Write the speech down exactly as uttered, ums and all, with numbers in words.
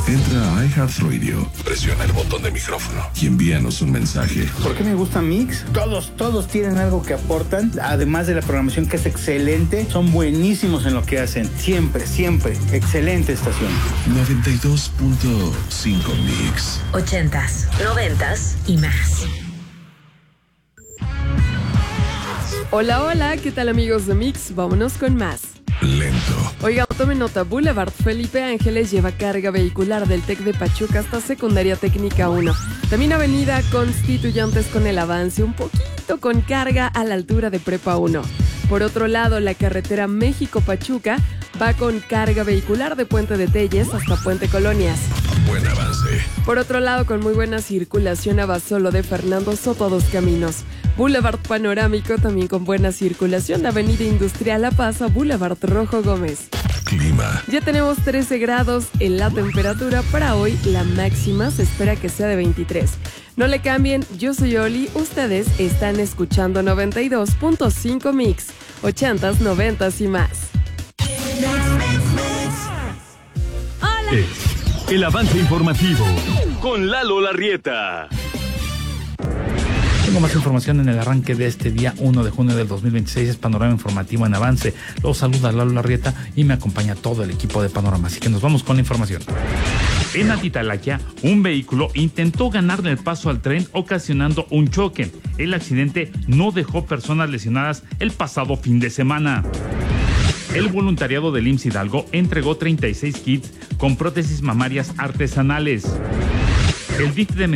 Entra a iHeartRadio, presiona el botón de micrófono y envíanos un mensaje. ¿Por qué me gusta Mix? Todos, todos tienen algo que aportan, además de la programación que es excelente, son buenísimos en lo que hacen. Siempre, siempre. Excelente estación. noventa y dos punto cinco Mix. Ochentas, noventas y más. Hola, hola, ¿qué tal amigos de Mix? Vámonos con más. Lento. Oiga, tomen nota, Boulevard Felipe Ángeles lleva carga vehicular del TEC de Pachuca hasta Secundaria Técnica uno. También Avenida Constituyentes con el avance un poquito con carga a la altura de Prepa uno. Por otro lado, la carretera México-Pachuca va con carga vehicular de Puente de Telles hasta Puente Colonias. Buen avance. Por otro lado, con muy buena circulación a Basolo de Fernando Soto a Dos Caminos. Boulevard Panorámico también con buena circulación de Avenida Industrial La Paz a Boulevard Rojo Gómez. Clima. Ya tenemos trece grados en la temperatura para hoy. La máxima se espera que sea de veintitrés. No le cambien, yo soy Oli. Ustedes están escuchando noventa y dos punto cinco Mix. Ochentas, noventas y más. Hola. Es el avance informativo con Lalo Larrieta. Tengo más información en el arranque de este día uno de junio del dos mil veintiséis. Es Panorama Informativo en Avance. Los saluda Lalo Larrieta y me acompaña todo el equipo de Panorama. Así que nos vamos con la información. En Atitalaquia, un vehículo intentó ganarle el paso al tren ocasionando un choque. El accidente no dejó personas lesionadas el pasado fin de semana. El voluntariado del I M S S Hidalgo entregó treinta y seis kits con prótesis mamarias artesanales. El D I F de